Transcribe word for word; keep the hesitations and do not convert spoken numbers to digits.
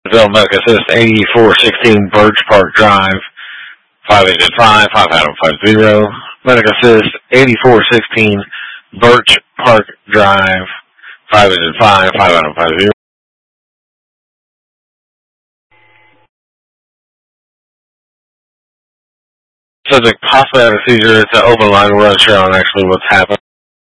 Bill Medic Assist eighty-four sixteen Birch Park Drive, five agent five, five Adam five zero. Medic Assist eighty-four sixteen Birch Park Drive, five agent five, five Adam five zero. Subject possibly had a seizure. It's an open line. We're unsure on actually what's happened.